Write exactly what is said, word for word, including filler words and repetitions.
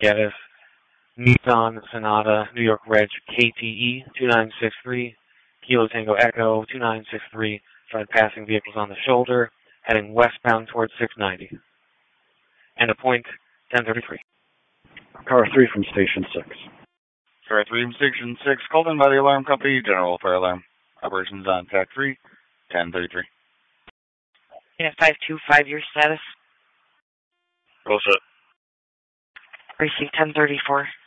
Geddes, Nissan Sonata, New York Reg K T E two nine six three, Kilo Tango Echo two nine six three, tried passing vehicles on the shoulder, heading westbound towards six ninety. And a point ten thirty-three. Car three from Station six. Car three from Station six, called in by the alarm company, General Fire Alarm. Operations on Tac three, ten thirty-three. Unit five two five, your status? Roll set. Received ten thirty-four.